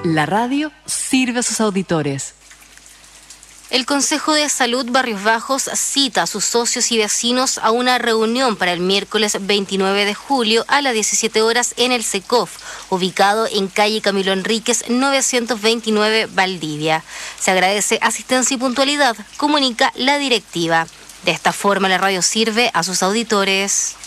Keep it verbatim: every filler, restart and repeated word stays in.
La radio sirve a sus auditores. El Consejo de Salud Barrios Bajos cita a sus socios y vecinos a una reunión para el miércoles veintinueve de julio a las diecisiete horas en el SECOF, ubicado en calle Camilo Enríquez novecientos veintinueve, Valdivia. Se agradece asistencia y puntualidad, comunica la directiva. De esta forma la radio sirve a sus auditores.